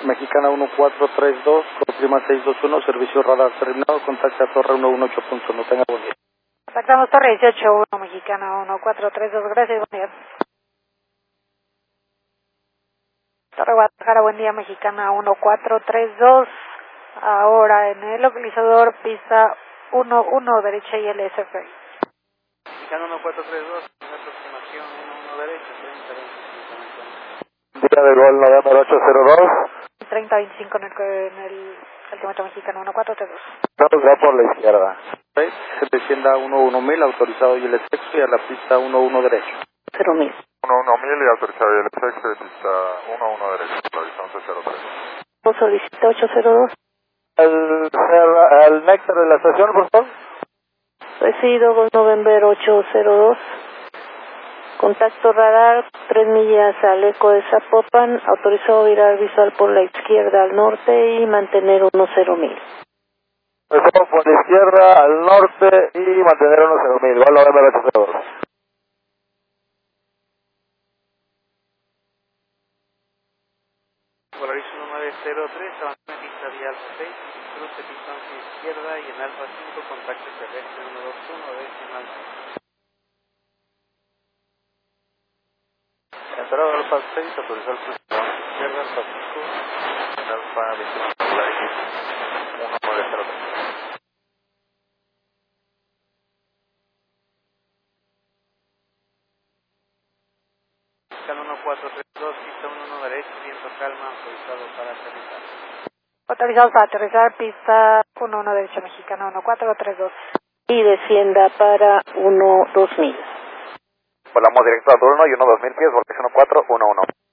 Mexicana 1432, prima 621, servicio radar terminado, contacta Torre 118.1, tenga buen día. Contactamos Torre 18-1, Mexicana 1432, gracias, buen día. Torre Guadalajara, buen día, Mexicana 1432, ahora en el localizador pista 11 derecha y LSF. Mexicana 1432, aproximación 11 derecha, 3025. Día de gol November 802. 3025 en el altímetro Mexicano 1432. Va por la izquierda. Se descienda 11.000, autorizado y el sexo y a la pista 11 derecho. 0.000. 11.000 y autorizado y el sexo de pista 11 derecho, la distancia 03. Solicita 802. Al néctar de la estación, por favor. Resido Gol November 802. Contacto radar 3 millas al eco de Zapopan, autorizado virar visual por la izquierda al norte y mantener 10.000. Estamos por la izquierda al norte y mantener 10.000, gol November 802. Polarizo 903, abandona pista vía Alfa 6, cruce distancia izquierda y en Alfa 5, contacto terrestre 121, decimal. Entrada Alfa 6, autorizar el cruce izquierda, Alfa 5, en Alfa 25, la X, 1903. Mexicana 1432, pista 11 derecha, viento calma, autorizado para aterrizar. Autorizados para aterrizar, pista 11 derecha, Mexicana 1432. Y descienda para 1.2000. Volamos directo a turno y 1.2000 pies, volcán 1411.